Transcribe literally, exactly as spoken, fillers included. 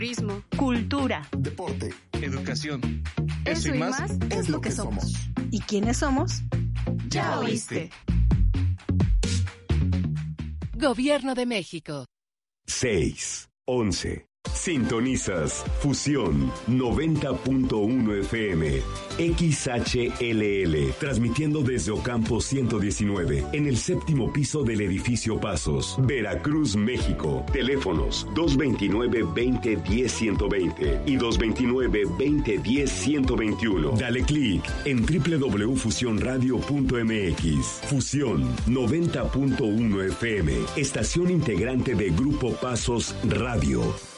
turismo, cultura, deporte, educación. Eso, Eso y más, más es lo que somos. somos. ¿Y quiénes somos? Ya oíste. Gobierno de México. seis, once. Sintonizas Fusión noventa punto uno F M, X H L L, transmitiendo desde Ocampo ciento diecinueve, en el séptimo piso del edificio Pasos, Veracruz, México. Teléfonos dos veintinueve, veinte, diez, ciento veinte y dos veintinueve, veinte, diez, ciento veintiuno. Dale clic en doble u doble u doble u punto fusión radio punto m x. Fusión noventa punto uno F M, estación integrante de Grupo Pasos Radio.